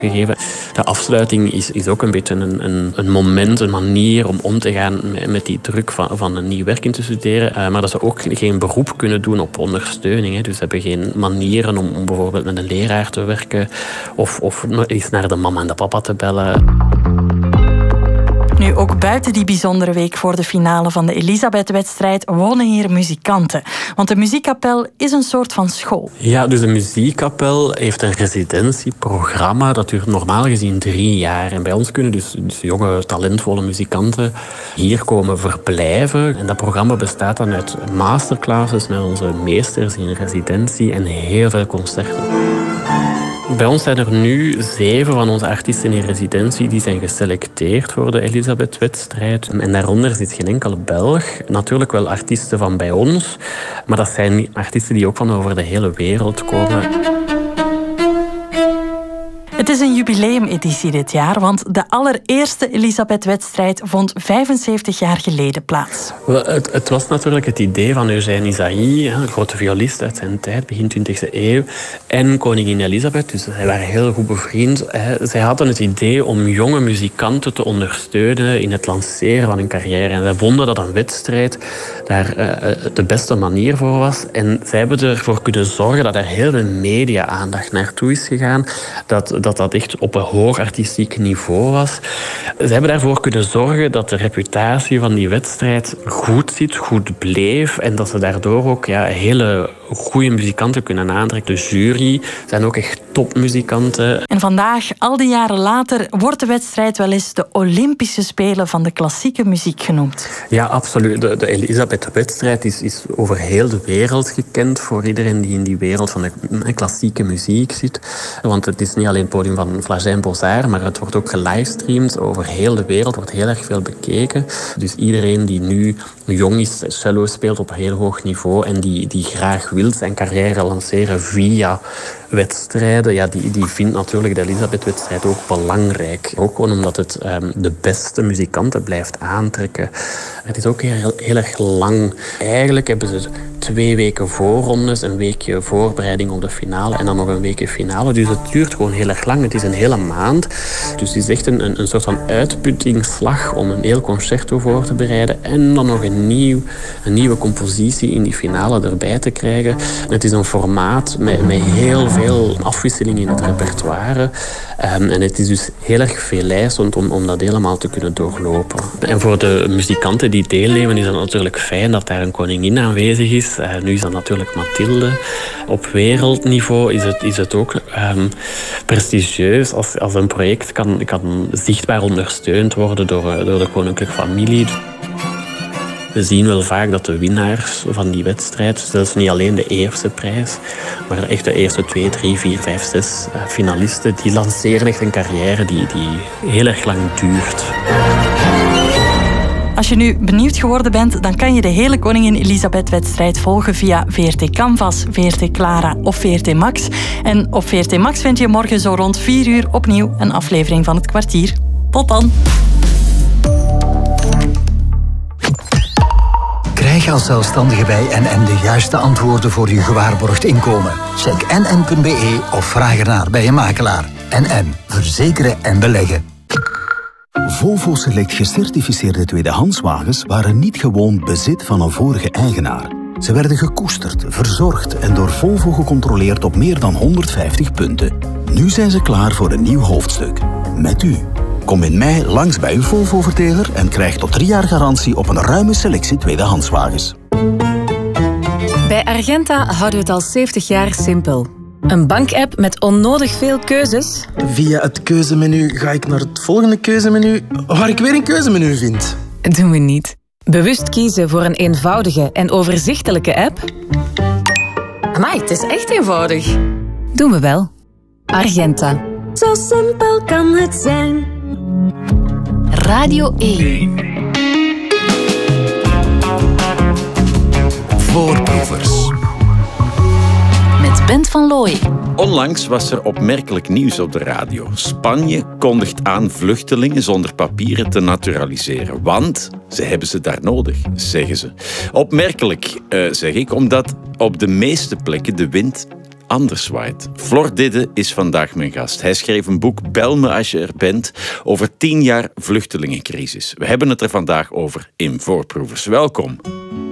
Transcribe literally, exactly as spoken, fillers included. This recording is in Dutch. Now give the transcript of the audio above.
gegeven. De afsluiting is, is ook een beetje een, een, een moment, een manier om om te gaan met, met die druk van, van een nieuw werk in te studeren. Uh, maar dat ze ook geen beroep kunnen doen op ondersteuning. Hè. Dus ze hebben geen manieren om, om bijvoorbeeld met een leraar te werken of, of eens naar de mama en de papa te bellen. Nu, ook buiten die bijzondere week voor de finale van de Elisabeth-wedstrijd wonen hier muzikanten. Want de muziekkapel is een soort van school. Ja, dus de muziekkapel heeft een residentieprogramma. Dat duurt normaal gezien drie jaar. En bij ons kunnen dus, dus jonge, talentvolle muzikanten hier komen verblijven. En dat programma bestaat dan uit masterclasses met onze meesters in residentie en heel veel concerten. Bij ons zijn er nu zeven van onze artiesten in residentie die zijn geselecteerd voor de Elisabeth-wedstrijd. En daaronder zit geen enkele Belg. Natuurlijk wel artiesten van bij ons, maar dat zijn artiesten die ook van over de hele wereld komen. Het is een jubileumeditie dit jaar, want de allereerste Elisabeth-wedstrijd vond vijfenzeventig jaar geleden plaats. Wel, het, het was natuurlijk het idee van Eugène Ysaÿe, een grote violist uit zijn tijd, begin twintigste eeuw, en koningin Elisabeth, dus zij waren heel goed bevriend. Zij hadden het idee om jonge muzikanten te ondersteunen in het lanceren van hun carrière. En zij vonden dat een wedstrijd daar de beste manier voor was. En zij hebben ervoor kunnen zorgen dat er heel veel media-aandacht naartoe is gegaan, dat, dat dat echt op een hoog artistiek niveau was. Ze hebben daarvoor kunnen zorgen dat de reputatie van die wedstrijd goed zit, goed bleef en dat ze daardoor ook ja, hele goede muzikanten kunnen aantrekken. De jury zijn ook echt topmuzikanten. En vandaag, al die jaren later, wordt de wedstrijd wel eens de Olympische Spelen van de klassieke muziek genoemd. Ja, absoluut. De, de Elisabeth-wedstrijd is, is over heel de wereld gekend voor iedereen die in die wereld van de klassieke muziek zit. Want het is niet alleen het podium van Flagey-Bozard, maar het wordt ook gelivestreamd over heel de wereld, wordt heel erg veel bekeken. Dus iedereen die nu jong is, cello speelt op een heel hoog niveau en die, die graag wil zijn carrière lanceren via wedstrijden, ja, die, die vindt natuurlijk de Elisabeth-wedstrijd ook belangrijk. Ook gewoon omdat het um, de beste muzikanten blijft aantrekken. Het is ook heel, heel erg lang. Eigenlijk hebben ze twee weken voorrondes, een weekje voorbereiding op de finale en dan nog een weekje finale. Dus het duurt gewoon heel erg lang. Het is een hele maand. Dus het is echt een, een, een soort van uitputtingsslag om een heel concerto voor te bereiden en dan nog een, nieuw, een nieuwe compositie in die finale erbij te krijgen. Het is een formaat met, met heel veel veel afwisseling in het repertoire. Um, en het is dus heel erg veelijzend om, om dat helemaal te kunnen doorlopen. En voor de muzikanten die deelnemen is het natuurlijk fijn dat daar een koningin aanwezig is. Uh, nu is dat natuurlijk Mathilde. Op wereldniveau is het, is het ook um, prestigieus als, als een project kan, kan zichtbaar ondersteund worden door, door de koninklijke familie. We zien wel vaak dat de winnaars van die wedstrijd, zelfs niet alleen de eerste prijs, maar echt de eerste twee, drie, vier, vijf, zes finalisten, die lanceren echt een carrière die, die heel erg lang duurt. Als je nu benieuwd geworden bent, dan kan je de hele Koningin Elisabeth-wedstrijd volgen via V R T Canvas, V R T Clara of V R T Max. En op V R T Max vind je morgen zo rond vier uur opnieuw een aflevering van Het Kwartier. Tot dan! Krijg als zelfstandige bij N N de juiste antwoorden voor je gewaarborgd inkomen. Check n n punt b e of vraag ernaar bij je makelaar. N N. Verzekeren en beleggen. Volvo Select gecertificeerde tweedehandswagens waren niet gewoon bezit van een vorige eigenaar. Ze werden gekoesterd, verzorgd en door Volvo gecontroleerd op meer dan honderdvijftig punten. Nu zijn ze klaar voor een nieuw hoofdstuk. Met u. Kom in mei langs bij uw Volvo-verteler en krijg tot drie jaar garantie op een ruime selectie tweedehandswagens. Bij Argenta houden we het al zeventig jaar simpel. Een bankapp met onnodig veel keuzes. Via het keuzemenu ga ik naar het volgende keuzemenu, waar ik weer een keuzemenu vind. Doen we niet. Bewust kiezen voor een eenvoudige en overzichtelijke app. Amai, het is echt eenvoudig. Doen we wel. Argenta. Zo simpel kan het zijn. Radio één. Voorproevers. Met Bent van Looy. Onlangs was er opmerkelijk nieuws op de radio. Spanje kondigt aan vluchtelingen zonder papieren te naturaliseren. Want ze hebben ze daar nodig, zeggen ze. Opmerkelijk, uh, zeg ik, omdat op de meeste plekken de wind anders waait. Flor Didde is vandaag mijn gast. Hij schreef een boek, Bel me als je er bent, over tien jaar vluchtelingencrisis. We hebben het er vandaag over in Voorproevers. Welkom.